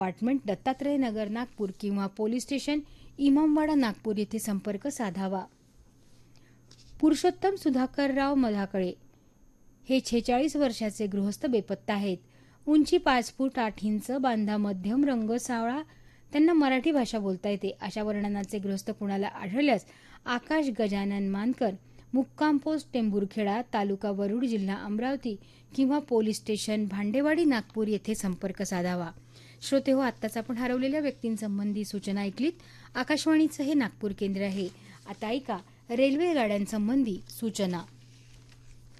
Apartment Dattatray नगर नागपूर किंवा police station Imamwada Nagpur येथे संपर्क साधावा। पुरुषोत्तम सुधाकरराव मधाकळे हे 46 वर्षाचे गृहस्थ बेपत्ता आहेत। उंची 5 फूट 8 इंच, बांधा मध्यम, रंग सावळा, त्यांना मराठी भाषा बोलता येते। अशा वर्णनाचे गृहस्थ कुणाला आढळल्यास आकाश गजानन मानकर, मुक्काम पोस्ट टेंभुरखेडा, तालुका वरुड, जिल्हा अमरावती किंवा पोलीस स्टेशन भांडेवाडी नागपूर येथे संपर्क साधावा। श्रोते हो, आत्ताच आपण हरवलेल्या व्यक्तींसंबंधी सूचना ऐकलीत। आकाशवाणीचं हे नागपूर केंद्र आहे। आता ऐका रेल्वे गाड्यांसंबंधी सूचना।